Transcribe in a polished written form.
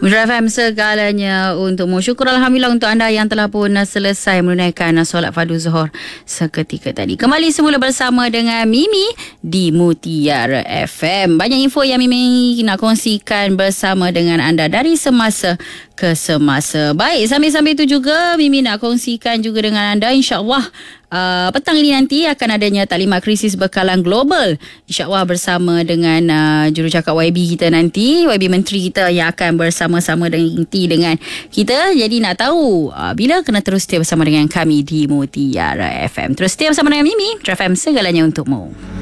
Mitra FM segalanya untukmu. Syukur Alhamdulillah untuk anda yang telah pun selesai menunaikan solat fardu zuhur seketika tadi. Kembali semula bersama dengan Mimi di Mutiara FM. Banyak info yang Mimi nak kongsikan bersama dengan anda dari semasa ke semasa. Baik, sambil-sambil itu juga Mimi nak kongsikan juga dengan anda, insya-Allah petang ini nanti akan adanya taklimat krisis berkalan global, insya-Allah bersama dengan jurucakap YB kita nanti, YB Menteri kita yang akan bersama-sama dengan kita. Jadi nak tahu bila, kena terus setia bersama dengan kami di Mutiara FM. Terus setia bersama dengan Mimi, FM segalanya untukmu.